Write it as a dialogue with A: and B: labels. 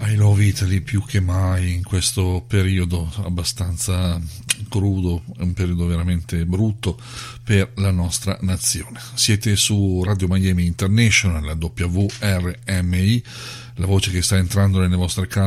A: I Love Italy più che mai in questo periodo abbastanza crudo, è un periodo veramente brutto per la nostra nazione. Siete su Radio Miami International, la WRMI, la voce che sta entrando nelle vostre case